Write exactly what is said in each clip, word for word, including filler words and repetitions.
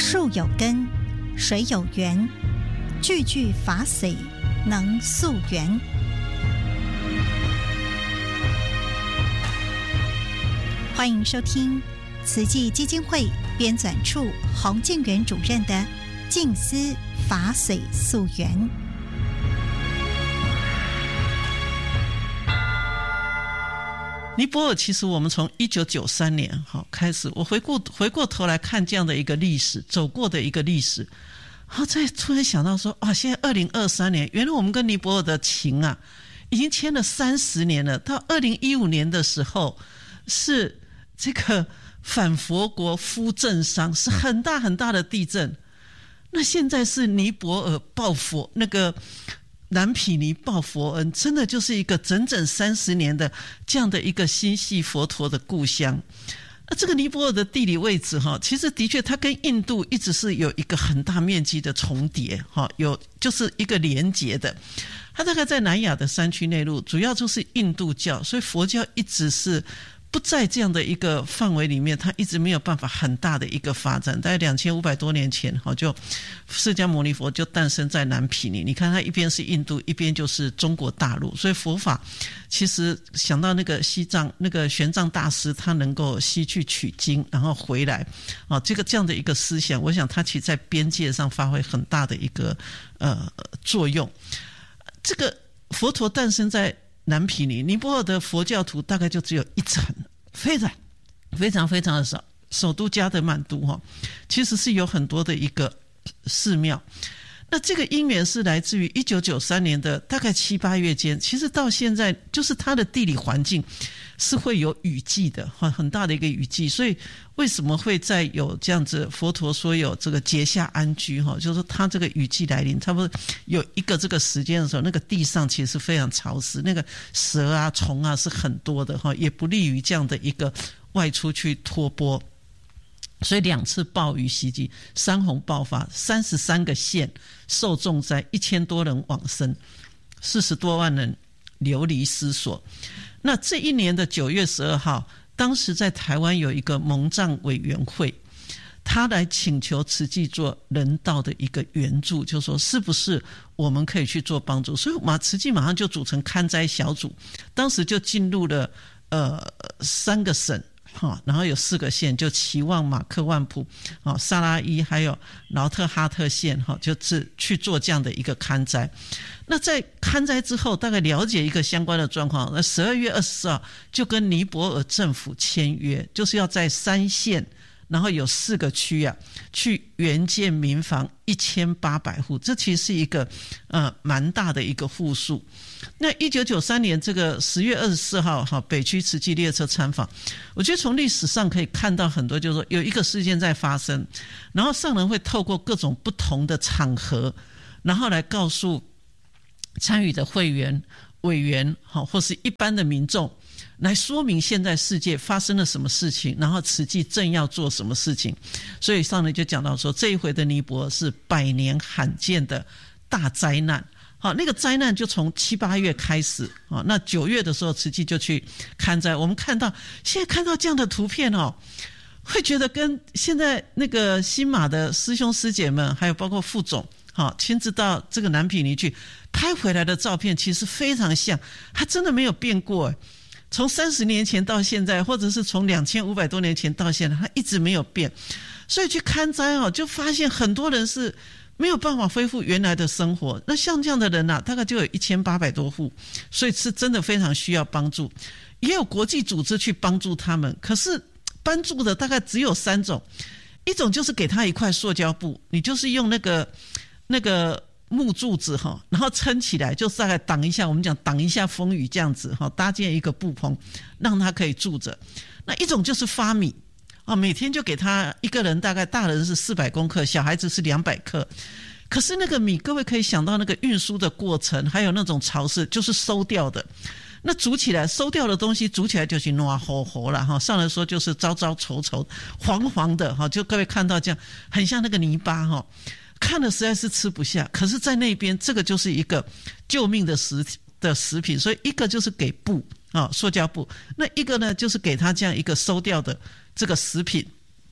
树有根，水有源，句句法髓能溯源。欢迎收听慈济基金会编纂处洪敬元主任的静思法髓溯源。 尼泊尔其实我们从一九九三年好开始，我回顾回过头来看这样的一个历史，走过的一个历史，然后再突然想到说，哇，现在二零二三年，原来我们跟尼泊尔的情啊，已经签了三十年了。到二零一五年的时候，是这个反佛国夫震伤，是很大很大的地震。那现在是尼泊尔报佛那个。南毗尼报佛恩，真的就是一个整整三十年的这样的一个心系佛陀的故乡。那这个尼泊尔的地理位置哈，其实的确它跟印度一直是有一个很大面积的重叠哈，有就是一个连结的。它大概在南亚的山区内陆，主要就是印度教，所以佛教一直是不在这样的一个范围里面，它一直没有办法很大的一个发展。大概两千五百多年前，就释迦牟尼佛就诞生在南毗尼。你看，它一边是印度，一边就是中国大陆，所以佛法其实想到那个西藏那个玄奘大师，他能够西去取经，然后回来，啊，这个这样的一个思想，我想他其实在边界上发挥很大的一个呃作用。这个佛陀诞生在南毗尼，尼泊尔的佛教徒大概就只有一层，非常非常非常的少。首都加德满都哈，其实是有很多的一个寺庙。那这个因缘是来自于一九九三年的大概七八月间，其实到现在就是它的地理环境是会有雨季的，很大的一个雨季，所以为什么会在有这样子佛陀说有这个结下安居，就是说它这个雨季来临，差不多有一个这个时间的时候，那个地上其实是非常潮湿，那个蛇啊虫啊是很多的，也不利于这样的一个外出去托钵。所以两次暴雨袭击，山洪爆发，三十三个县受重灾，一千多人往生，四十多万人流离失所。那这一年的九月十二号，当时在台湾有一个蒙藏委员会，他来请求慈济做人道的一个援助，就说是不是我们可以去做帮助。所以马慈济马上就组成勘灾小组，当时就进入了呃三个省。然后有四个县，就奇旺、马克万普、萨拉伊还有劳特哈特县，就是去做这样的一个勘灾。那在勘灾之后，大概了解一个相关的状况，那十二月二十四号就跟尼泊尔政府签约，就是要在三县然后有四个区啊，去援建民房一千八百户，这其实是一个呃蛮大的一个户数。那一九九三年这个十月二十四号，哈，北区慈济列车参访，我觉得从历史上可以看到很多，就是说有一个事件在发生，然后上人会透过各种不同的场合，然后来告诉参与的会员、委员，好，或是一般的民众。来说明现在世界发生了什么事情，然后慈济正要做什么事情。所以上来就讲到说，这一回的尼泊尔是百年罕见的大灾难。好，那个灾难就从七八月开始，那九月的时候慈济就去勘灾。我们看到现在看到这样的图片哦，会觉得跟现在那个新马的师兄师姐们，还有包括副总，好，亲自到这个南毗尼去拍回来的照片，其实非常像，它真的没有变过。从三十年前到现在，或者是从两千五百多年前到现在，它一直没有变。所以去勘灾哦，就发现很多人是没有办法恢复原来的生活。那像这样的人啊，大概就有一千八百多户，所以是真的非常需要帮助。也有国际组织去帮助他们，可是帮助的大概只有三种，一种就是给他一块塑胶布，你就是用那个那个。木柱子哈，然后撑起来，就大概挡一下，我们讲挡一下风雨这样子哈，搭建一个布棚，让他可以住着。那一种就是发米啊，每天就给他一个人，大概大人是四百公克，小孩子是两百克。可是那个米，各位可以想到那个运输的过程，还有那种潮湿，就是收掉的。那煮起来，收掉的东西煮起来就是暖和和了哈。上来说就是糟糟稠稠、黄黄的哈，就各位看到这样，很像那个泥巴哈。看了实在是吃不下，可是在那边这个就是一个救命的食的食品，所以一个就是给布啊，塑胶布，那一个呢就是给他这样一个收掉的这个食品。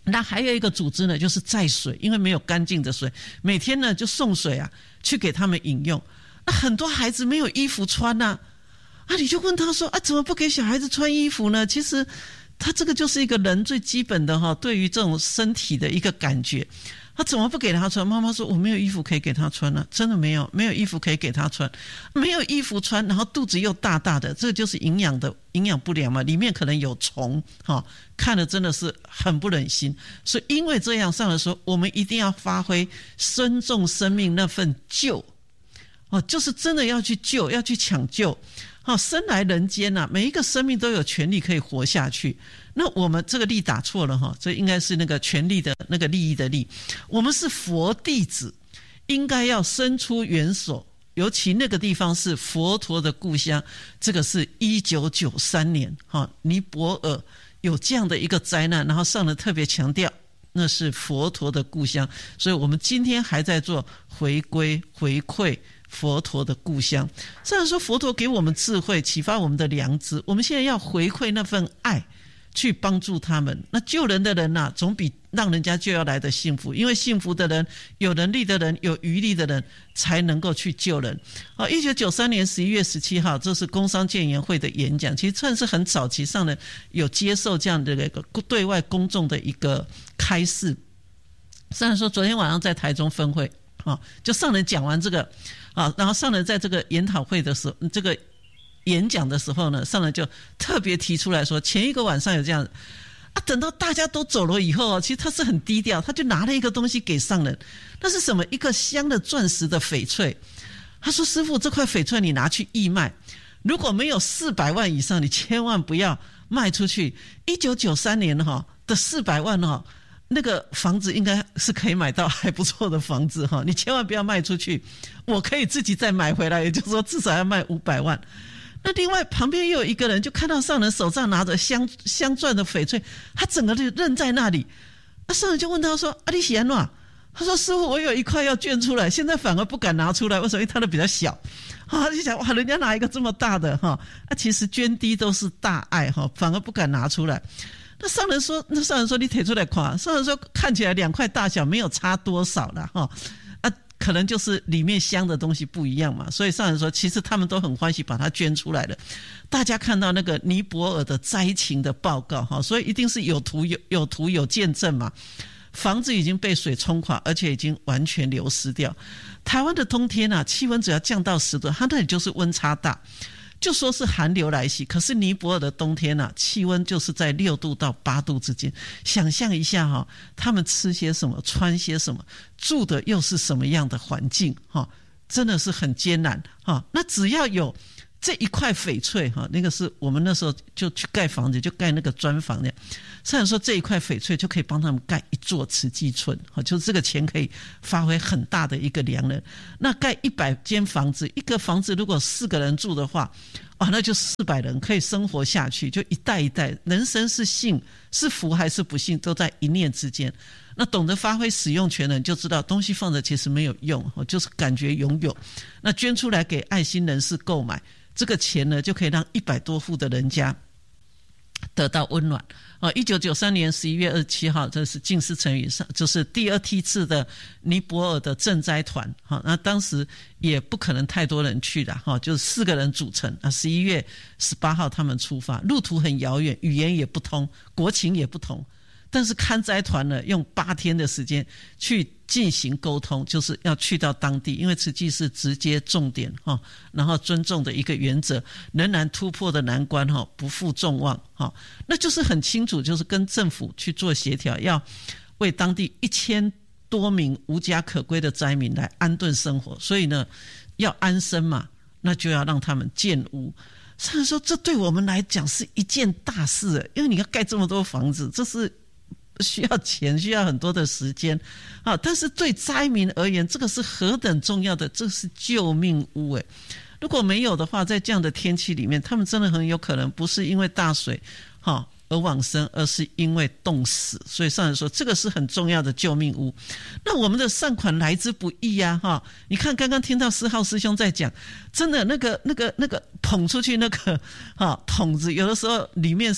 那还有一个组织呢，就是载水，因为没有干净的水，每天呢就送水啊去给他们饮用。那很多孩子没有衣服穿啊，啊，你就问他说啊，怎么不给小孩子穿衣服呢？其实他这个就是一个人最基本的哈，对于这种身体的一个感觉。他怎么不给他穿？妈妈说我没有衣服可以给他穿啊，真的没有，没有衣服可以给他穿，没有衣服穿，然后肚子又大大的，这个就是营养的营养不良嘛，里面可能有虫，哈，看了真的是很不忍心。所以因为这样，上来说，我们一定要发挥尊重生命那份救，哦，就是真的要去救，要去抢救。好，生来人间啊，每一个生命都有权利可以活下去。那我们这个利打错了哈，这应该是那个权利的那个利益的利。我们是佛弟子，应该要伸出援手，尤其那个地方是佛陀的故乡。这个是一九九三年哈，尼泊尔有这样的一个灾难，然后上人特别强调，那是佛陀的故乡，所以我们今天还在做回归回馈佛陀的故乡。虽然说佛陀给我们智慧，启发我们的良知，我们现在要回馈那份爱，去帮助他们。那救人的人啊，总比让人家救要来的幸福，因为幸福的人、有能力的人、有余力的人才能够去救人。好，一九九三年十一月十七号，这是工商建研会的演讲，其实算是很早期上的有接受这样的一个对外公众的一个开示。虽然说昨天晚上在台中分会，就上人讲完这个，然后上人在这个研讨会的时候，这个演讲的时候呢，上人就特别提出来说，前一个晚上有这样啊，等到大家都走了以后，其实他是很低调，他就拿了一个东西给上人，那是什么？一个镶的钻石的翡翠。他说：“师父，这块翡翠你拿去义卖，如果没有四百万以上，你千万不要卖出去。一九九三年哈的四百万哈。”那个房子应该是可以买到还不错的房子哈，你千万不要卖出去，我可以自己再买回来，也就是说至少要卖五百万。那另外旁边又有一个人，就看到上人手上拿着镶镶钻的翡翠，他整个就愣在那里。那上人就问他说：“啊，你是怎样？”他说：“师父，我有一块要捐出来，现在反而不敢拿出来，为什么？因为他的比较小。”啊，就想哇，人家拿一个这么大的哈，啊，其实捐滴都是大爱哈，反而不敢拿出来。那上人说，那上人说你提出来看，上人说看起来两块大小没有差多少了哈，啊，可能就是里面镶的东西不一样嘛，所以上人说其实他们都很欢喜把它捐出来了。大家看到那个尼泊尔的灾情的报告哈，所以一定是有图有有图有见证嘛。房子已经被水冲垮，而且已经完全流失掉。台湾的冬天啊，气温只要降到十度，它那里就是温差大。就说是寒流来袭，可是尼泊尔的冬天啊，气温就是在六度到八度之间。想象一下哈、哦，他们吃些什么，穿些什么，住的又是什么样的环境哈、哦，真的是很艰难哈、哦。那只要有这一块翡翠哈，那个是我们那时候就去盖房子，就盖那个砖房的。虽然说这一块翡翠就可以帮他们盖一座慈济村，就是这个钱可以发挥很大的一个良能。那盖一百间房子，一个房子如果四个人住的话，啊，那就四百人可以生活下去，就一代一代。人生是幸是福还是不幸，都在一念之间。那懂得发挥使用权的人就知道，东西放着其实没有用，就是感觉拥有。那捐出来给爱心人士购买，这个钱呢，就可以让一百多户的人家得到温暖。一九九三年十一月二十七号，这是净思成语上，就是第二梯次的尼泊尔的赈灾团。那当时也不可能太多人去了，就是四个人组成。十一月十八号他们出发，路途很遥远，语言也不通，国情也不同。但是看灾团呢，用八天的时间去进行沟通，就是要去到当地，因为慈济是直接重点哈，然后尊重的一个原则，仍然突破的难关哈，不负众望哈，那就是很清楚，就是跟政府去做协调，要为当地一千多名无家可归的灾民来安顿生活，所以呢，要安身嘛，那就要让他们建屋。虽然说这对我们来讲是一件大事，因为你要盖这么多房子，这是需要钱，需要很多的时间啊！但是对灾民而言，这个是何等重要的，这是救命屋诶。如果没有的话，在这样的天气里面，他们真的很有可能不是因为大水哈而往生，而是因为冻死。所以上人说，这个是很重要的救命屋。那我们的善款来之不易呀、啊、哈！你看刚刚听到四号师兄在讲，真的那个那个那个捧出去那个哈桶子，有的时候里面是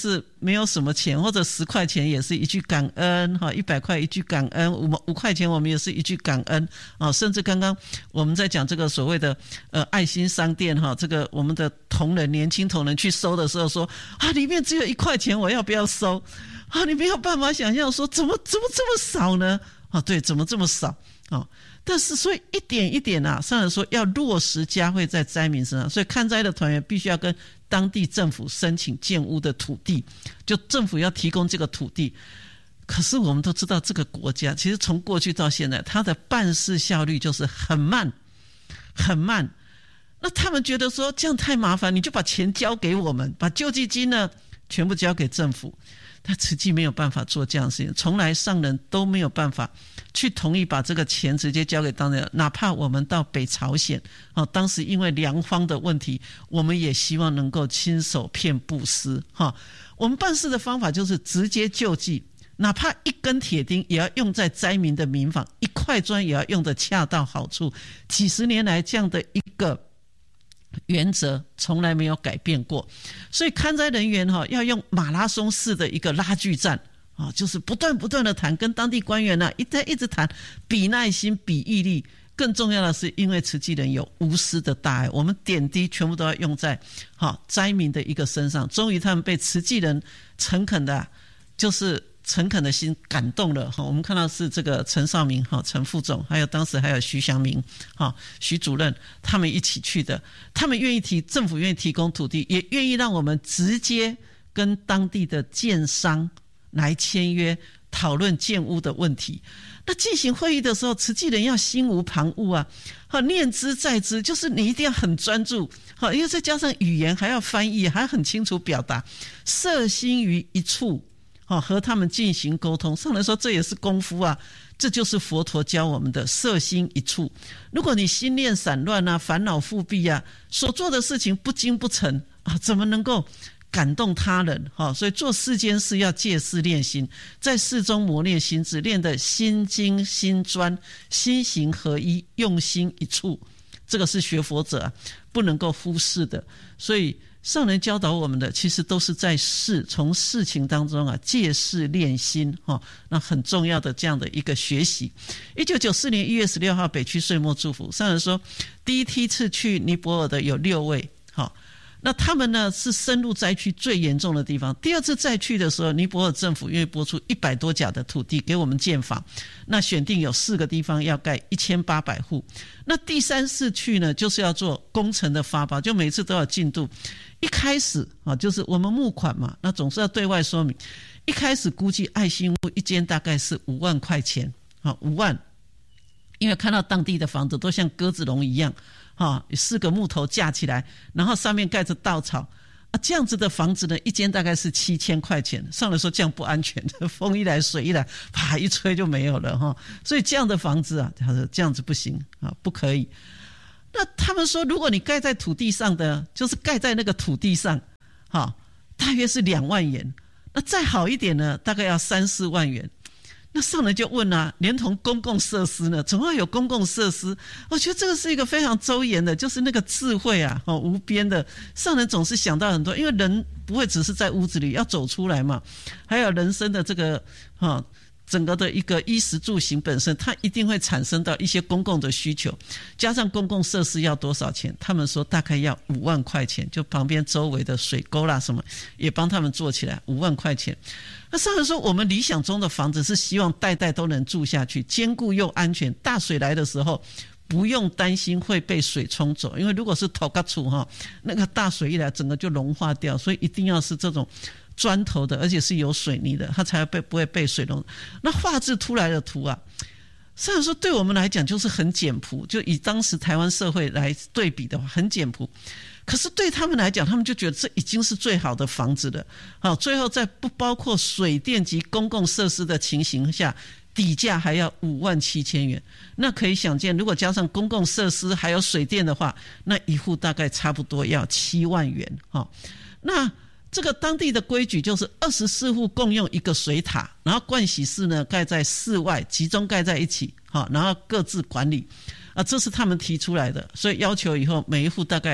没有什么钱，或者十块钱也是一句感恩哈，一百块一句感恩，五五块钱我们也是一句感恩啊。甚至刚刚我们在讲这个所谓的呃爱心商店哈，这个我们的同仁年轻同仁去收的时候说啊，里面只有一块钱，我要不要收啊？你没有办法想象说怎么怎么这么少呢？啊，对，怎么这么少啊？但是所以一点一点啊，上人说要落实嘉惠在灾民身上，所以看灾的团员必须要跟当地政府申请建屋的土地，就政府要提供这个土地。可是我们都知道这个国家其实从过去到现在它的办事效率就是很慢很慢，那他们觉得说这样太麻烦，你就把钱交给我们，把救济金呢全部交给政府。他慈济没有办法做这样的事情，从来上人都没有办法去同意把这个钱直接交给当地人。哪怕我们到北朝鲜、哦、当时因为粮荒的问题，我们也希望能够亲手骗布施、哦、我们办事的方法就是直接救济，哪怕一根铁钉也要用在灾民的民房，一块砖也要用得恰到好处。几十年来这样的一个原则从来没有改变过，所以看灾人员要用马拉松式的一个拉锯战，就是不断不断的谈，跟当地官员一直一直谈，比耐心比毅力。更重要的是因为慈济人有无私的大爱，我们点滴全部都要用在灾民的一个身上。终于他们被慈济人诚恳的就是诚恳的心感动了。我们看到是这个陈少明陈副总，还有当时还有徐祥明徐主任，他们一起去的，他们愿意提，政府愿意提供土地，也愿意让我们直接跟当地的建商来签约讨论建屋的问题。那进行会议的时候，慈济人要心无旁骛啊，念之在之，就是你一定要很专注，因为再加上语言还要翻译，还要很清楚表达，摄心于一处，和他们进行沟通。上来说这也是功夫啊，这就是佛陀教我们的摄心一处。如果你心念散乱啊，烦恼复辟啊，所做的事情不精不诚啊，怎么能够感动他人？所以做世间事要借事练心，在事中磨练心智，练得心精心专，心行合一，用心一处。这个是学佛者、啊、不能够忽视的。所以上人教导我们的其实都是在事，从事情当中啊借事练心、哦、那很重要的这样的一个学习。一九九四年一月十六号北区岁末祝福，上人说第一梯次去尼泊尔的有六位、哦，那他们呢是深入灾区最严重的地方。第二次再去的时候，尼泊尔政府愿意拨出一百多甲的土地给我们建房，那选定有四个地方要盖一千八百户。那第三次去呢，就是要做工程的发包，就每次都有进度。一开始啊，就是我们募款嘛，那总是要对外说明。一开始估计爱心屋一间大概是五万块钱啊，五万，因为看到当地的房子都像鸽子笼一样。哦、四个木头架起来，然后上面盖着稻草啊，这样子的房子呢，一间大概是七千块钱。上来说这样不安全的，风一来水一来，啪一吹就没有了哈、哦。所以这样的房子啊，他说这样子不行啊，不可以。那他们说，如果你盖在土地上的，就是盖在那个土地上，哈、哦，大约是两万元。那再好一点呢，大概要三四万元。那上人就问啊，连同公共设施呢，总要有公共设施。我觉得这个是一个非常周延的，就是那个智慧啊，哦、无边的。上人总是想到很多，因为人不会只是在屋子里，要走出来嘛。还有人生的这个哦，整个的一个衣食住行本身，它一定会产生到一些公共的需求，加上公共设施要多少钱？他们说大概要五万块钱，就旁边周围的水沟啦什么也帮他们做起来，五万块钱。那上人说，我们理想中的房子是希望代代都能住下去，坚固又安全。大水来的时候，不用担心会被水冲走，因为如果是土埆厝哈，那个大水一来，整个就融化掉，所以一定要是这种砖头的，而且是有水泥的，它才被不会被水融。那画质出来的图啊，上人说对我们来讲就是很简朴，就以当时台湾社会来对比的话，很简朴。可是对他们来讲，他们就觉得这已经是最好的房子了。好，最后在不包括水电及公共设施的情形下，底价还要五万七千元。那可以想见，如果加上公共设施还有水电的话，那一户大概差不多要七万元。好，那这个当地的规矩就是二十四户共用一个水塔，然后盥洗室呢盖在室外，集中盖在一起，然后各自管理啊，这是他们提出来的，所以要求以后每一户大概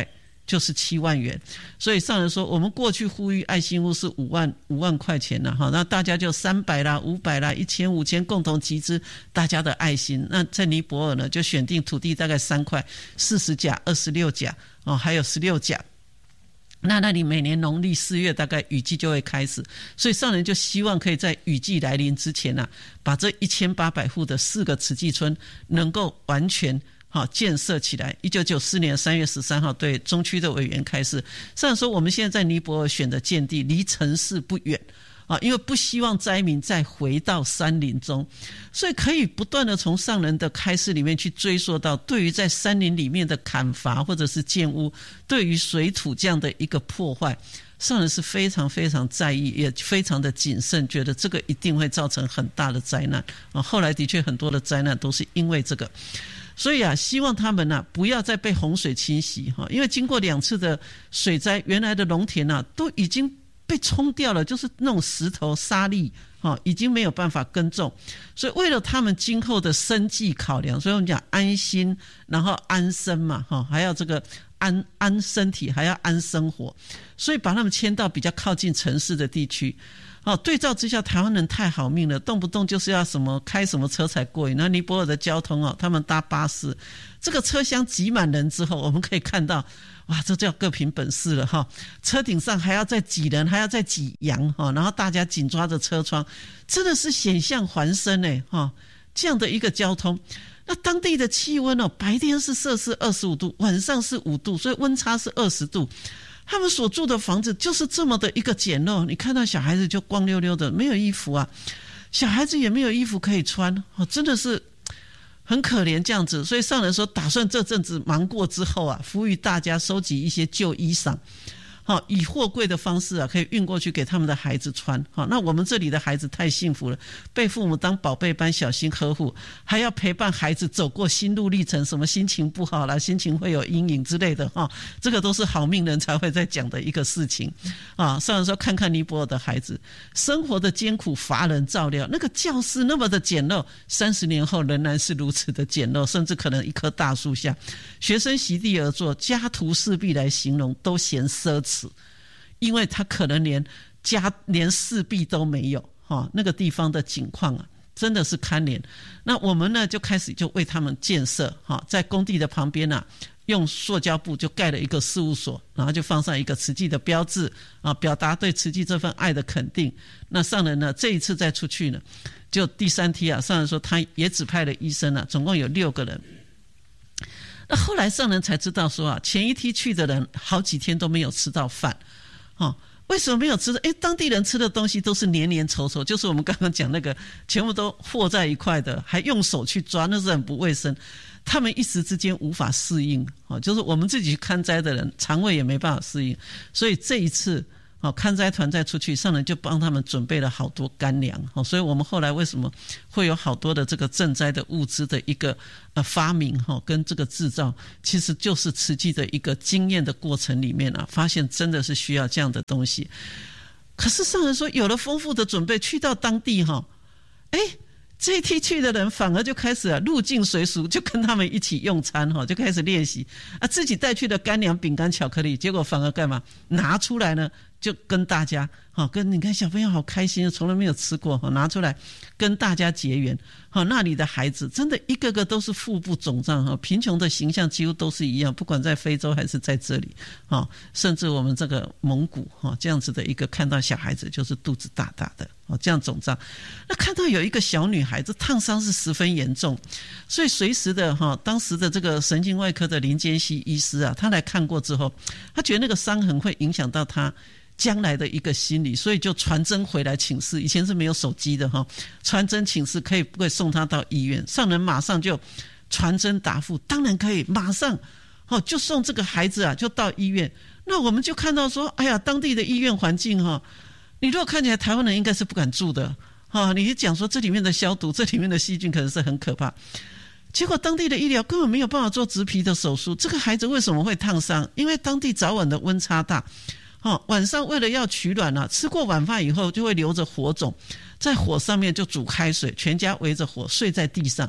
就是七万元。所以上人说，我们过去呼吁爱心屋是五万五万块钱了哈，那大家就三百啦、五百啦、一千、五千共同集资大家的爱心。那在尼泊尔呢，就选定土地大概三块，四十甲、二十六甲哦，还有十六甲。那那里每年农历四月大概雨季就会开始，所以上人就希望可以在雨季来临之前啊，把这一千八百户的四个慈济村能够完全好建设起来。一九九四年三月十三号对中区的委员开示，上人说我们现在在尼泊尔选的建地离城市不远啊，因为不希望灾民再回到山林中，所以可以不断的从上人的开示里面去追溯到对于在山林里面的砍伐或者是建屋，对于水土这样的一个破坏，上人是非常非常在意，也非常的谨慎，觉得这个一定会造成很大的灾难啊。后来的确很多的灾难都是因为这个。所以啊，希望他们啊不要再被洪水侵袭哈，因为经过两次的水灾，原来的农田啊都已经被冲掉了，就是那种石头沙砾哦，已经没有办法耕种，所以为了他们今后的生计考量，所以我们讲安心，然后安身嘛，哈，还要这个安安身体，还要安生活，所以把他们迁到比较靠近城市的地区。哦，对照之下，台湾人太好命了，动不动就是要什么开什么车才过瘾。那尼泊尔的交通哦，他们搭巴士，这个车厢挤满人之后，我们可以看到，哇，这叫各凭本事了哈！车顶上还要再挤人，还要再挤羊哈，然后大家紧抓着车窗，真的是险象环生哎哈！这样的一个交通，那当地的气温哦，白天是摄氏二十五度，晚上是五度，所以温差是二十度。他们所住的房子就是这么的一个简陋，你看到小孩子就光溜溜的，没有衣服啊，小孩子也没有衣服可以穿，哦，真的是很可怜这样子。所以上人说，打算这阵子忙过之后啊，呼吁大家收集一些旧衣裳，好，以货柜的方式啊，可以运过去给他们的孩子穿。好，那我们这里的孩子太幸福了，被父母当宝贝般小心呵护，还要陪伴孩子走过心路历程，什么心情不好啦，心情会有阴影之类的哈，这个都是好命人才会在讲的一个事情啊。上人说，看看尼泊尔的孩子，生活的艰苦乏人照料，那个教室那么的简陋，三十年后仍然是如此的简陋，甚至可能一棵大树下，学生席地而坐，家徒四壁来形容都嫌奢侈。因为他可能连家连四壁都没有，哦，那个地方的景况啊，真的是堪怜。那我们呢，就开始就为他们建设，哦，在工地的旁边啊，用塑胶布就盖了一个事务所，然后就放上一个慈济的标志啊，表达对慈济这份爱的肯定。那上人呢，这一次再出去呢，就第三梯啊，上人说他也指派了医生啊，总共有六个人。那后来上人才知道说啊，前一梯去的人好几天都没有吃到饭。哦，为什么没有吃的？诶，当地人吃的东西都是黏黏稠稠，就是我们刚刚讲那个全部都和在一块的，还用手去抓，那是很不卫生。他们一时之间无法适应，哦，就是我们自己去看灾的人，肠胃也没办法适应。所以这一次哦，看灾团再出去，上人就帮他们准备了好多干粮，哦，所以我们后来为什么会有好多的这个赈灾的物资的一个呃发明，哦，跟这个制造，其实就是慈济的一个经验的过程里面啊，发现真的是需要这样的东西。可是上人说，有了丰富的准备，去到当地哈，哎。这一梯去的人反而就开始啊入境随俗，就跟他们一起用餐哈，就开始练习啊，自己带去的干粮、饼干、巧克力，结果反而干嘛拿出来呢？就跟大家好，跟你看小朋友好开心，从来没有吃过，拿出来跟大家结缘。好，那里的孩子真的一个个都是腹部肿胀哈，贫穷的形象几乎都是一样，不管在非洲还是在这里，哈，甚至我们这个蒙古哈这样子的一个看到小孩子就是肚子大大的哦，这样肿胀。那看到有一个小女孩子烫伤是十分严重，所以随时的哈，当时的这个神经外科的林坚熙医师啊，他来看过之后，他觉得那个伤痕会影响到他将来的一个心理，所以就传真回来请示。以前是没有手机的哈，传真请示可以不可以送他到医院？上人马上就传真答复，当然可以，马上哦就送这个孩子啊就到医院。那我们就看到说，哎呀，当地的医院环境哈，你如果看起来台湾人应该是不敢住的哈，你讲说这里面的消毒，这里面的细菌可能是很可怕。结果当地的医疗根本没有办法做植皮的手术。这个孩子为什么会烫伤？因为当地早晚的温差大。哦，晚上为了要取暖啊，吃过晚饭以后就会留着火种，在火上面就煮开水，全家围着火睡在地上。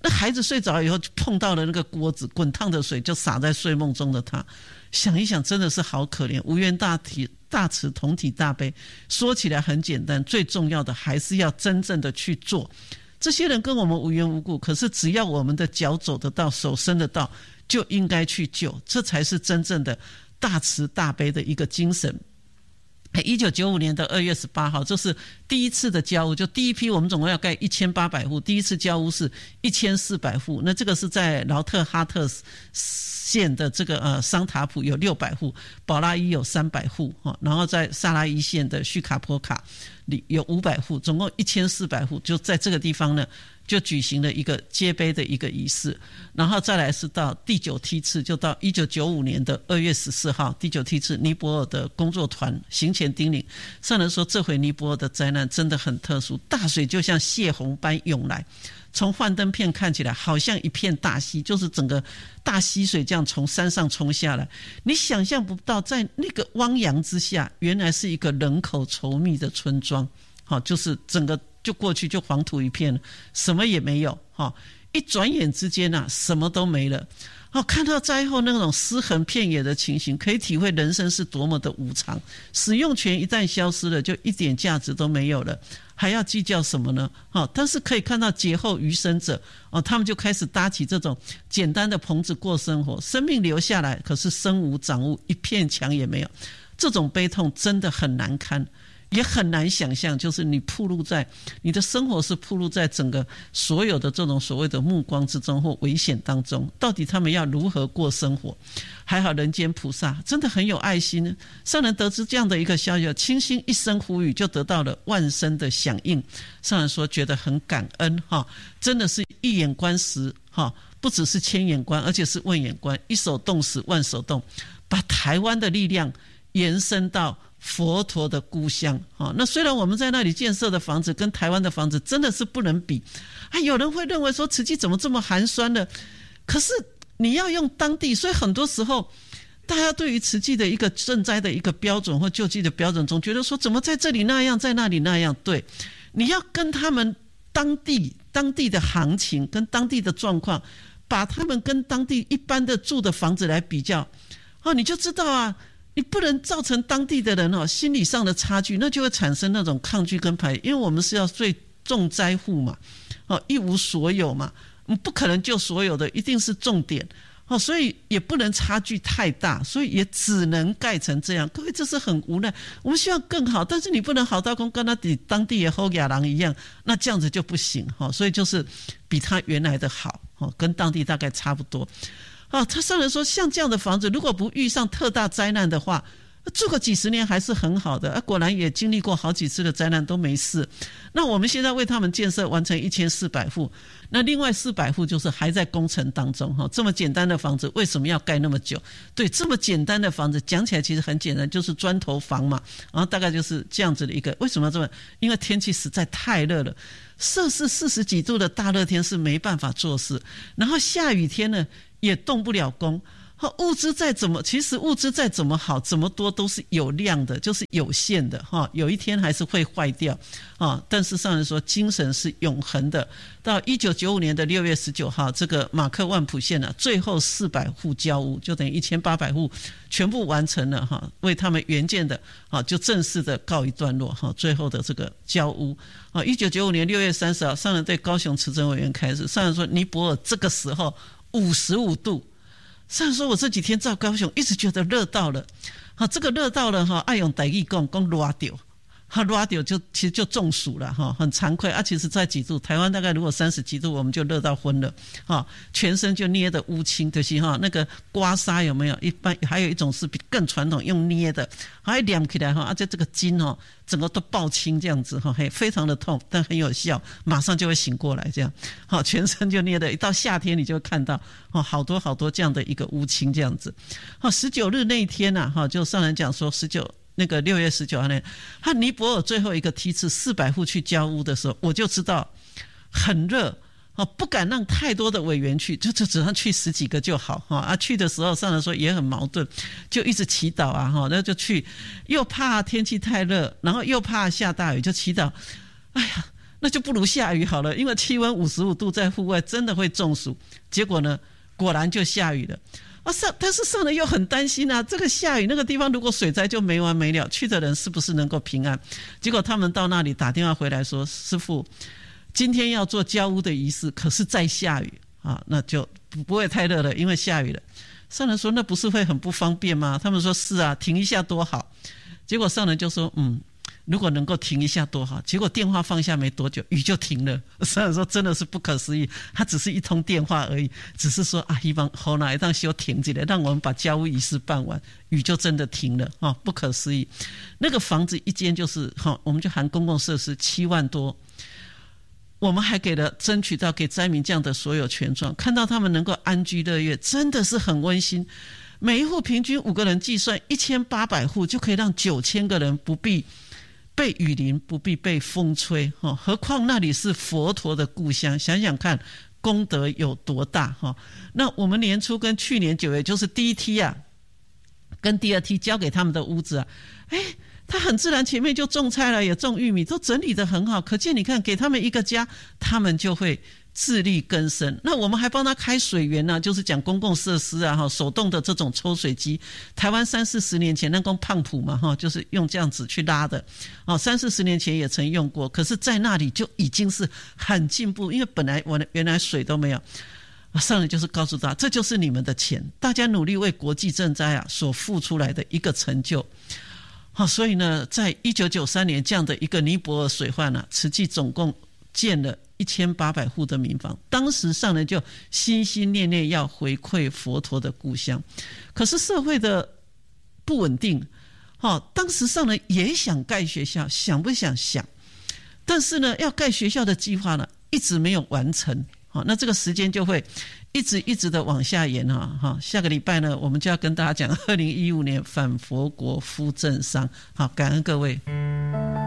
那孩子睡着以后就碰到了那个锅子，滚烫的水就洒在睡梦中的他，想一想真的是好可怜。无缘大体大慈，同体大悲，说起来很简单，最重要的还是要真正的去做。这些人跟我们无缘无故，可是只要我们的脚走得到，手伸得到，就应该去救，这才是真正的大慈大悲的一个精神。一九九五年的二月十八号，这是第一次的交屋，就第一批我们总共要盖一千八百户，第一次交屋是一千四百户。那这个是在劳特哈特县的这个呃桑塔普有六百户，宝拉伊有三百户，然后在萨拉伊县的叙卡坡卡里有五百户，总共一千四百户，就在这个地方呢就举行了一个接碑的一个仪式。然后再来是到第九梯次，就到一九九五年的二月十四号，第九梯次尼泊尔的工作团行前叮咛，上人说这回尼泊尔的灾难真的很特殊，大水就像泄洪般涌来，从幻灯片看起来好像一片大溪，就是整个大溪水这样从山上冲下来，你想象不到在那个汪洋之下原来是一个人口稠密的村庄，好，就是整个就过去就黄土一片了，什么也没有，一转眼之间啊，什么都没了。看到灾后那种尸横遍野的情形，可以体会人生是多么的无常。使用权一旦消失了，就一点价值都没有了，还要计较什么呢？但是可以看到劫后余生者，他们就开始搭起这种简单的棚子过生活，生命留下来，可是身无长物，一片墙也没有。这种悲痛真的很难堪，也很难想象，就是你暴露在你的生活是暴露在整个所有的这种所谓的目光之中或危险当中，到底他们要如何过生活？还好人间菩萨真的很有爱心，上人得知这样的一个消息，轻轻一声呼吁就得到了万声的响应。上人说觉得很感恩，真的是一眼观十，不只是千眼观，而且是万眼观，一手动十万手动，把台湾的力量延伸到佛陀的故乡。那虽然我们在那里建设的房子跟台湾的房子真的是不能比，有人会认为说慈济怎么这么寒酸呢？可是你要用当地，所以很多时候大家对于慈济的一个赈灾的一个标准或救济的标准，总觉得说怎么在这里那样，在那里那样。对，你要跟他们当地当地的行情跟当地的状况，把他们跟当地一般的住的房子来比较，你就知道啊，你不能造成当地的人心理上的差距，那就会产生那种抗拒跟排，因为我们是要最重灾户嘛，一无所有嘛，不可能救所有的，一定是重点，所以也不能差距太大，所以也只能盖成这样。各位，这是很无奈，我们希望更好，但是你不能好到跟他当地的后亚郎一样，那这样子就不行，所以就是比他原来的好，跟当地大概差不多。啊，他上人说像这样的房子如果不遇上特大灾难的话，住个几十年还是很好的，啊，果然也经历过好几次的灾难都没事。那我们现在为他们建设完成一千四百户，那另外四百户就是还在工程当中。这么简单的房子为什么要盖那么久？对，这么简单的房子讲起来其实很简单，就是砖头房嘛，然后大概就是这样子的一个。为什么要这么？因为天气实在太热了，摄氏四十几度的大热天是没办法做事，然后下雨天呢也动不了工。物资再怎么，其实物资再怎么好怎么多都是有量的，就是有限的，有一天还是会坏掉。但是上人说精神是永恒的。到一九九五年的六月十九号，这个马克万普县啊，最后四百户交屋，就等于一千八百户全部完成了，为他们原建的就正式的告一段落，最后的这个交屋。一九九五年六月三十号，上人对高雄慈诚委员开示，上人说尼泊尔这个时候五十五度。上人说我这几天到高雄一直觉得热到了，好，这个热到了哈，爱用台语讲讲热到，哈热到就其实就中暑了哈，很惭愧啊。其实在几度，台湾大概如果三十几度，我们就热到昏了哈，全身就捏的乌青，就是哈那个刮痧有没有？一般还有一种是比更传统用捏的，还凉起来哈，而且这个筋哦整个都爆青这样子哈，嘿，非常的痛，但很有效，马上就会醒过来这样，好，全身就捏的，一到夏天你就会看到哦，好多好多这样的一个乌青这样子。好，十九日那一天呐，哈，就上人讲说十九。那个六月十九号呢，他尼泊尔最后一个梯次四百户去交屋的时候，我就知道很热，不敢让太多的委员去，就就只让去十几个就好啊。去的时候上人说也很矛盾，就一直祈祷啊，那就去，又怕天气太热，然后又怕下大雨，就祈祷，哎呀， 那就不如下雨好了，因为气温五十五度在户外真的会中暑。结果呢，果然就下雨了。啊，上但是上人又很担心啊，这个下雨那个地方如果水灾就没完没了，去的人是不是能够平安？结果他们到那里打电话回来说，师父，今天要做交屋的仪式，可是再下雨啊，那就不会太热了，因为下雨了。上人说那不是会很不方便吗？他们说是啊，停一下多好。结果上人就说嗯，如果能够停一下多好。结果电话放下没多久，雨就停了。上人说真的是不可思议，他只是一通电话而已，只是说啊，希望后来让修停起来，让我们把交屋仪式办完，雨就真的停了啊，不可思议。那个房子一间就是哈，我们就含公共设施七万多。我们还给了争取到给灾民这样的所有权状，看到他们能够安居乐业，真的是很温馨。每一户平均五个人计算一千八百户，就可以让九千个人不必被雨淋，不必被风吹。何况那里是佛陀的故乡，想想看功德有多大。那我们年初跟去年九月就是第一梯啊，跟第二梯交给他们的屋子啊，哎。他很自然前面就种菜了，也种玉米，都整理得很好，可见你看给他们一个家，他们就会自力更生。那我们还帮他开水源啊，就是讲公共设施啊，手动的这种抽水机，台湾三四十年前那个胖普嘛，就是用这样子去拉的，三四十年前也曾用过，可是在那里就已经是很进步，因为本来我原来水都没有。上人就是告诉他，这就是你们的钱，大家努力为国际赈灾啊所付出来的一个成就。好，所以呢，在一九九三年这样的一个尼泊尔水患啊，慈济总共建了一千八百户的民房。当时上人就心心念念要回馈佛陀的故乡，可是社会的不稳定，哦，当时上人也想盖学校，想不想想，但是呢，要盖学校的计划呢，一直没有完成。好，那这个时间就会一直一直的往下延哈。下个礼拜呢，我们就要跟大家讲二零一五年反佛国夫政商。好，感恩各位。